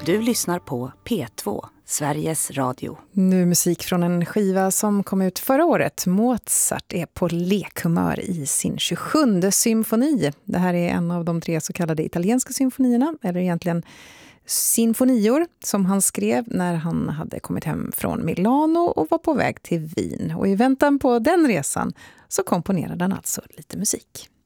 Du lyssnar på P2, Sveriges Radio. Nu musik från en skiva som kom ut förra året. Mozart är på lekhumör i sin 27:e symfoni. Det här är en av de 3 så kallade italienska symfonierna, eller egentligen sinfonior, som han skrev när han hade kommit hem från Milano och var på väg till Wien. Och i väntan på den resan så komponerade han alltså lite musik.